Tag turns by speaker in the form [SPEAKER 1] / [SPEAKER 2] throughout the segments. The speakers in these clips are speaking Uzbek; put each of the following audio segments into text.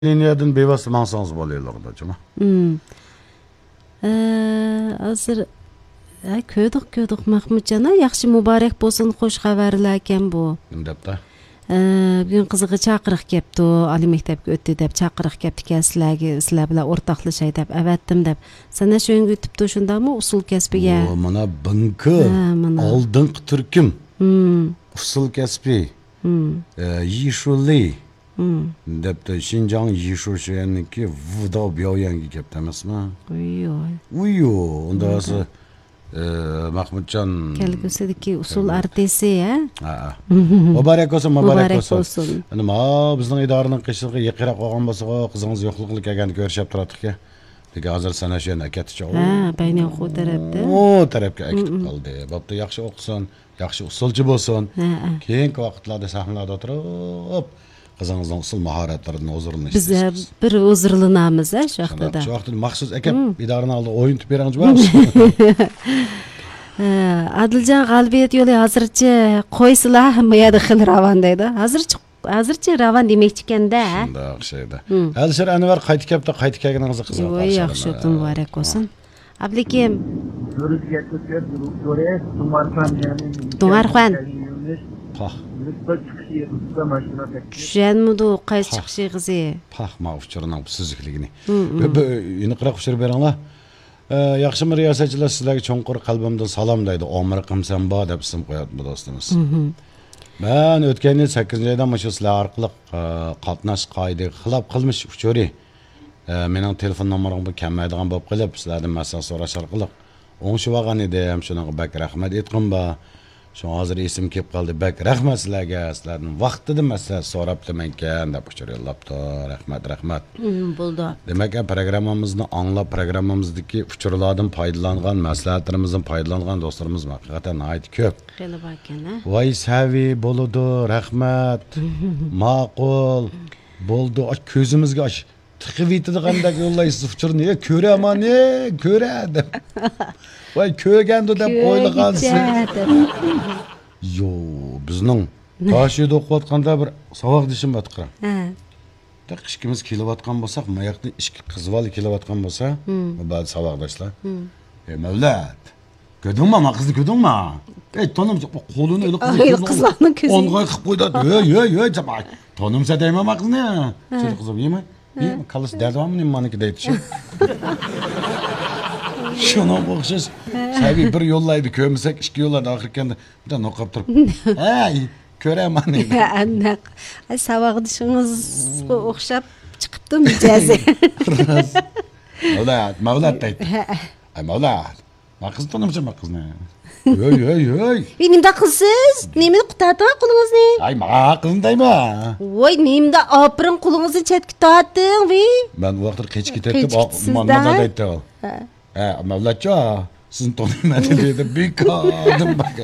[SPEAKER 1] Liniyadan bevosita mangsangiz bo'laylardi, juma.
[SPEAKER 2] Hozir ko'rdik Mahmudjon, yaxshi muborak bo'lsin, xush xabarlar ekan bu.
[SPEAKER 1] Nima debdi?
[SPEAKER 2] Bugun qizig'i chaqiriq kelibdi, oliy maktabga o'tdi deb chaqiriq kelibdi ekan sizlar bilan o'rtoqlashay deb avatdim deb. Sana shunga o'tibdi shundami usul kasbiga?
[SPEAKER 1] Mana bunki oldingi turkum. Usul kasbi. Yishuli. Debdi Xinjiang Yishu shuyanniki vudo byoyangi kelibdi emasmi? Uyo, unda hozir Mahmudjon
[SPEAKER 2] kelgusidagi usul artisi,
[SPEAKER 1] ha? Muborak bo'lsin, muborak bo'lsin. Nima, bizning idoraning qishlig'i yaqinroq qolgan bo'lsa, qizingiz yo'qlig'i kelganini ko'rishib turadiq-ku. Lekin hozir sana shu yerga ketdi.
[SPEAKER 2] Bayni o'quv tarafda.
[SPEAKER 1] O tarafga aktiv qoldi. Bo'pti, yaxshi o'qisin, yaxshi usulchi bo'lsin. Keyingi vaqtlarda sahnalarda o'tirib qizingizning usul mahoratlarini o'zirini
[SPEAKER 2] biz bir o'zirlanamiz shu vaqtda.
[SPEAKER 1] Shu vaqtda maxsus akab idorani oldi o'yinib berangiz bormi?
[SPEAKER 2] Adiljon g'albiyat yo'li hozircha qo'ysizlar hamma yerda xil ravon deydi. Hozircha ravon demoqchi ekanda.
[SPEAKER 1] Shunday o'xshaydi. Alisher Anvar qaytib kelibdi, qaytib kelganingizni qiziq.
[SPEAKER 2] Voy, yaxshi muborak bo'lsin. Ablekim. Tumarxon. Tushunmudi qaysi chiqishi qizi.
[SPEAKER 1] Ma uchirning sizlikligini. Iniqroq ushir beringlar. Yaxshimi riyosatchilar sizlarga cho'nqur qalbimdan salom deydi. Omir qimsan bo deb ism qo'yadi bu do'stimiz. Men o'tgan yil 8-oyda mana shu sizlar orqali qatnash qoidaga xilof qilmish uchuri. Mening telefon nomerimni kelmaydigan bo'lib qolib, sizlardan masala so'rash orqali o'ngishib olgan edim. Shunaqa bak rahmat aytqinba. Şu hozir esim kelib qoldi. Bak rahmat sizlarga. Sizlarning vaqtida masala so'rabdim ekan deb uchur yo'llabdi. Rahmat.
[SPEAKER 2] Bo'ldi.
[SPEAKER 1] Demak, programmamizni anglab, programmamizdagi uchurlardan foydalangan, maslahatlarimizdan foydalangan do'stlarimiz haqiqatan ayt ko'p.
[SPEAKER 2] Xeli bor ekan.
[SPEAKER 1] Voy savi bo'ldi, rahmat. Ma'qul. Bo'ldi. Ko'zimizga och. Tiqib yetadigandak yo'llaysiz uchurni. Ko'raman, ko'radim. Voy ko'rgandi deb o'ylagansiz. Yo, bizning toshida o'qiyotganda bir savoq dishim batqira. Qishkimiz kelayotgan bo'lsak, mayaqni ishki qizvali kelayotgan bo'lsa, ba'zi savoqdoshlar. Mavlad, ko'rdingmi, qizni ko'rdingmi? Tonim qo'lini o'ylab
[SPEAKER 2] qizlarni ko'zi.
[SPEAKER 1] O'ng'ay qilib qo'ydi. Jamoat. Tonimsa deyman qizni. Seni qizim yema. Qalis dardamni meniki deydi. Şuna o'xshash. Sabi bir yo'llaydi ko'msak, ikki yo'llarda oxirganda bitta noqab turib. Hey, ko'raman dedi.
[SPEAKER 2] Aniq. Savoq dishingiz o'xshab chiqibdi mijozi.
[SPEAKER 1] Mavlad deydi. Ay Mavlad. Ma qiz tanimcha qizni. Yo'y. Nimda qilsiz? Nimani qutarding qo'lingizni? Ay, ma qizni deyma.
[SPEAKER 2] Voy, nimda oprin qo'lingizni chetga tortding, vi?
[SPEAKER 1] Men u vaqtda qechib ketdim, mana deydi. Mavladjo, sizni tanımadım dedi, bekardım baka.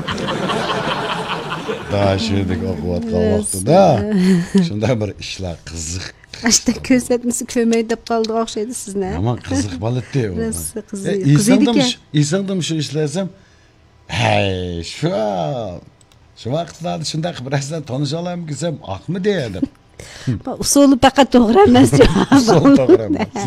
[SPEAKER 1] Daha şeydik okuvatgan vaqtida, shunday bir ishlar qiziq.
[SPEAKER 2] Qashda ko'rsatmasi ko'may deb qoldi o'xshaydi sizni.
[SPEAKER 1] Ama qiziq bo'ladi. Esingdim shu ishlasam, hey, shu vaqtlarda shunday qibrasdan tanisha olaman desam, haqmi dedim.
[SPEAKER 2] Usuli faqat to'g'ri emas.
[SPEAKER 1] Usul to'g'ri emas.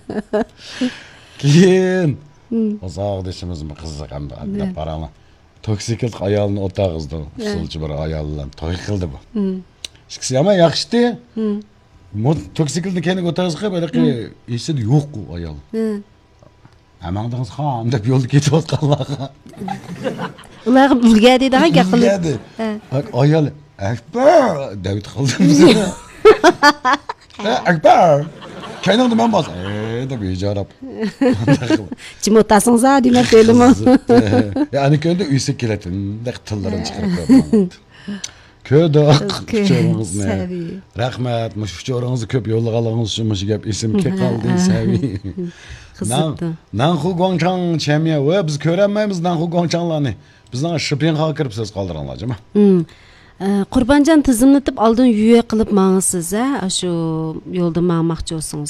[SPEAKER 1] Keyin uzoq dishimizmi qiziq hamda deb qarama. Toksiklik ayolni o'tag'izdi. Usulchi bir ayol bilan to'y qildi bu. Ikkisi ham yaxshi-da. Toksiklikni keyin o'tag'iz qilib, balki esida yo'q u ayol. Amandingiz ham deb yo'lda ketayotganlarga.
[SPEAKER 2] Ular bilgadi-da gapirdi.
[SPEAKER 1] Bak ayol Akbar deb qildi. Akbar. Kaynağında ben bas. Tabii icarap.
[SPEAKER 2] Kim otasınız ha demek değilim o.
[SPEAKER 1] Yani köyde üysek kiletin. Ne tıllarını çıkarıp koyalım. Köyde küçüğünüz ne? Rahmet. Küçüğünüzü köp yolda kalağınız için mışı gep isim ke kaldı. Sevi. Nanhu Gongchang çemiye. Biz körenmeyiz Nanhu Gongchang'larını. Bizden şıpın kalkırıp söz kaldıranlar değil mi?
[SPEAKER 2] Qurbanjon tizimlatib oldin yuya qilib mangsiz shu yo'lda mangmoqchi bo'lsangiz.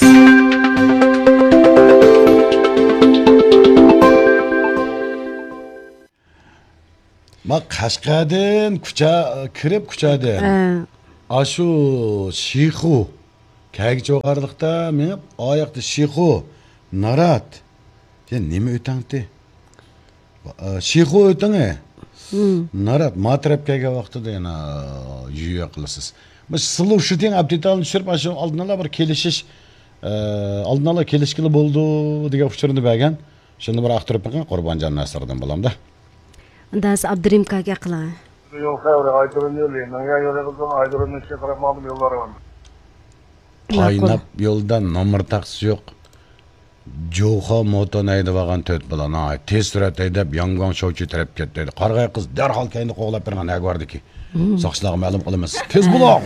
[SPEAKER 1] Bak Qashqardan kirib kuchada. Ashu Shixu Kaygi çoğarlıqda menip ayaqda Şixu, Narat. Sen neme ötangdi? Şixu ötangi. Narat matrap kayga vaqtida yana juya qilasiz. Biz sılı uşuting abdetalni tushirib aşu aldınala bir kelishish aldınala kelishkili bo'ldi degan uçurunu bergan. Shuni bir aqtirib bakan Qurbonjon Nasirdan bolamda.
[SPEAKER 2] Undas Abdurim kaga qila.
[SPEAKER 3] Yol xavri Aydırın yolu. Menga yo'l qildim Aydırın cheqirib oldim yo'llari bor.
[SPEAKER 1] Qaynab yo'ldan nomir taqsi yo'q. Jo'xa motonaydi vagan to'rt bilan tez surat haydab yong'on shovchi taraf ketdi. Qarg'ay qiz darhol kayni qo'g'lab bergan nag bordiki. Soqchilarga ma'lum qilamiz. Tez bo'ling.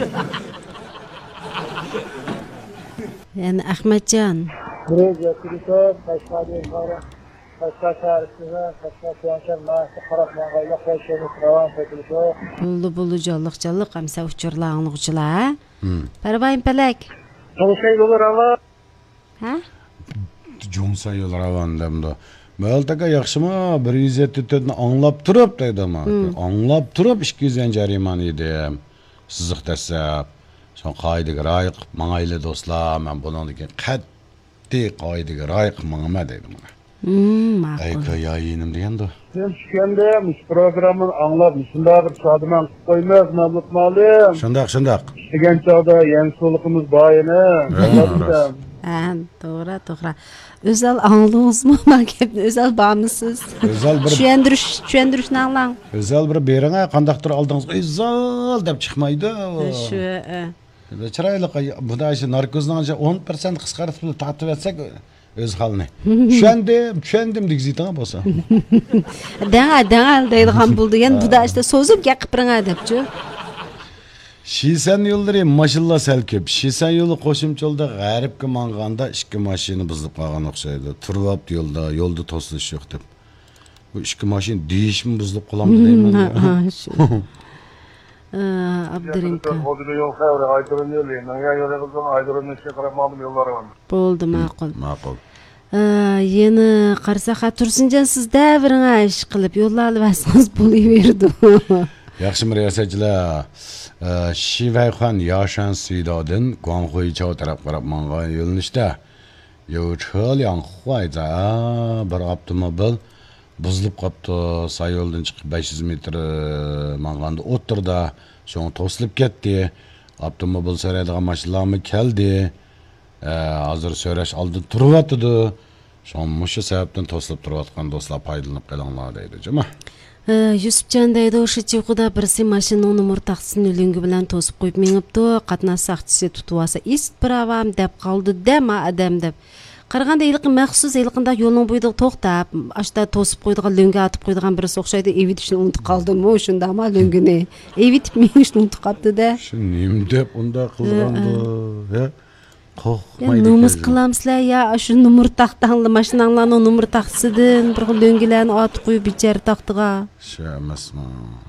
[SPEAKER 2] Yani Ahmetcan.
[SPEAKER 3] Buraya kirib Qashqarga qara. Qashqar shahrida Qashqar tuyanshan ma'si qaraqman qayla qo'shini ravan etildi.
[SPEAKER 2] Bulu amsa uçurlağınlıqçılar. Parvayın pelek.
[SPEAKER 3] Qolsay yo'lar Allah.
[SPEAKER 2] Ha?
[SPEAKER 1] Jo'nsa yo'l ravandamda. Maltaga yaxshimi 174 ni anglab turib deydimi? Anglab turib 200 jariman edi. Siziq tasab. Son qoidaga rioya qilib mangayli do'stlar, men bundan qat'iy qoidaga rioya qilmayman dedim.
[SPEAKER 2] Ma'qul.
[SPEAKER 1] Ayka yayinim deganda.
[SPEAKER 3] Sen tushganda mush programmani anglab, shunda bir shodman qilib qo'ymas, mamnun bo'ling.
[SPEAKER 1] Shundoq.
[SPEAKER 3] Degan chog'da yangilikimiz boyini.
[SPEAKER 2] To'g'ri. O'zal anladingizmi? Men gapni o'zal bormisiz?
[SPEAKER 1] O'zal bir
[SPEAKER 2] tushuntirishni anglang.
[SPEAKER 1] O'zal bir bering, qandaqdir oldingiz o'zal deb chiqmaydi.
[SPEAKER 2] Shu.
[SPEAKER 1] Chiroyli bunda shu narkozdan 10% qisqartirib tatib etsak o'z holini. Tushundim degizitga bo'lsa.
[SPEAKER 2] Dangal deydigan bo'ldi. Yani bu da işte so'zib gapiring debchi.
[SPEAKER 1] Şisan yo'llari mashallah sal ko'p. Şisan yo'li qo'shimcholda g'aribga manganda 2 mashina buzib qolgan o'xshaydi. Turibdi yo'lda to'silish yo'q deb. Bu 2 mashina deyishmi buzib qolamdi deyman.
[SPEAKER 2] Abdurimka.
[SPEAKER 3] Yo'l xavri Aydırın yolu. Menga yo'l qildim Aydırın cheqirib oldim yo'llari bor.
[SPEAKER 2] Bo'ldi, ma'qul.
[SPEAKER 1] Ma'qul.
[SPEAKER 2] Yeni qarsaqa tursinjan siz davringa ish qilib yo'llarni vasangiz bo'laverdi.
[SPEAKER 1] Yaxshi riyosatchilar. Shivayxon Yashan Suydodin Guanghui Chao taraf qarab mangan yo'linishda yo'l yanxuayda bir avtomobil buzilib qopti. Sayoldan chiqib 500 metr manganda o'tirdi. So'ng to'silib ketdi. Avtomobil saraydigan mashinalarmi keldi. Hozir so'rash oldin turyapti. So'ng mushu sababdan to'silib turayotgan do'stlar foydalanib qolinglar deydi, juma.
[SPEAKER 2] Yusupcan deydi o'sha chiqida birisi mashinaning numar taxtisini o'lingi bilan to'sib qo'yib mengibdi. Qatnash saqchisi tutib olsa, "Ist pravam" deb qoldi dema adam deb. Qaraganda ilqi maxsus ilqinda yo'lning bo'yida to'xtab, ashta to'sib qo'ydigan lo'nga atib qo'ydigan birisi o'xshaydi. Evitishni unutib qoldimi shunda ama lo'ngini. Evitib mengishni unutib qoldi-da.
[SPEAKER 1] Shu nim deb unda qilgandi.
[SPEAKER 2] Nomus qılamsizlar ya shu numur taxtangli mashinanglarning numur taxtisidan bir lo'ngilarni atib qo'yib bichar taxtiga.
[SPEAKER 1] Shu emasmi?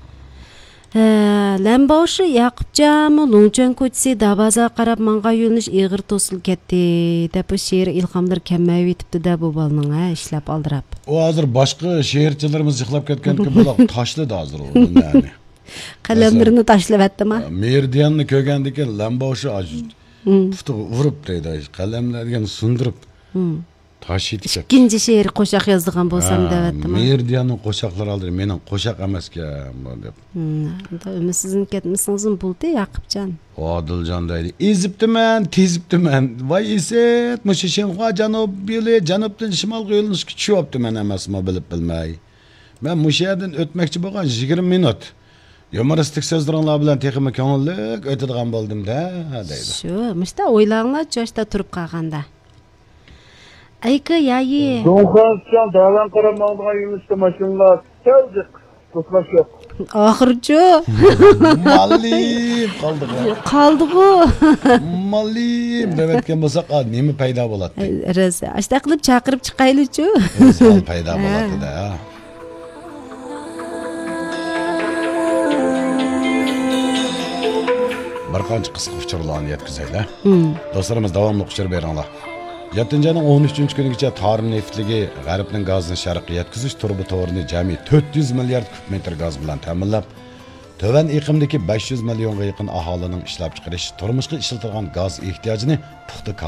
[SPEAKER 2] Lamboshi Yaqubjami Longchan ko'chasi Davaza qarab manga yo'linish ig'ir to'silib ketdi deb she'r ilhomlar kammayib yetibdi da bu balning ishlab oldirab.
[SPEAKER 1] O hozir boshqa she'rchilarimiz yig'lab ketganki buloq tashladi hozir u yani.
[SPEAKER 2] Qalamlarini tashlavatdimi?
[SPEAKER 1] Meridianni ko'rgandan keyin Lamboshi Puftu vurup deydi. Qalamlarga sundirib. Tashiydi.
[SPEAKER 2] Ikkinchi she'r qo'shiq yozdigan bo'lsam devatdim.
[SPEAKER 1] Meridianning qo'shiqlari oldi. Mening qo'shiq emaskan bu deb.
[SPEAKER 2] Unda sizning ketmisingizmi bo'ldi Yaqubjon?
[SPEAKER 1] Odiljon deydi. Ezibdiman, tezibdiman. Voy eset, mushu Shenxua janubdan shimolga yo'linishga tushyaptiman emasmi bilib bilmay. Men mushu yerdan o'tmoqchi bo'lgan 20 minut. Yumoristik so'zlaringlar bilan texnik ko'ngillik o'tadigan bo'ldim-da, deydi.
[SPEAKER 2] Shu, mishta o'ylaringlar joshda turib qolganda. Ayka yayi.
[SPEAKER 3] Do'xoncha dalan qarab mang'an yurishda mashinalar keldi. To'plash yo'q.
[SPEAKER 2] Oxirchi.
[SPEAKER 1] Mallim
[SPEAKER 2] Qoldi-ku.
[SPEAKER 1] Mallim demetken bo'lsa, nima paydo bo'ladi?
[SPEAKER 2] Rosa, ashta qilib chaqirib chiqaylik-chi.
[SPEAKER 1] Hol paydo bo'ladi-da. Bir qancha qisqa uchurlarni yetkazaylik. Do'stlarimiz davomli uchirib beringlar. 7-ayning 13-kunigacha Tor neftligi G'arbning gazini sharqqa yetkazish turbi to'rini jami 400 milliard kub metr gaz bilan ta'minlab, Töven iqimdagi 500 millionga yaqin aholining ishlab chiqarish, turmushga ishlatilgan gaz ehtiyojini puxta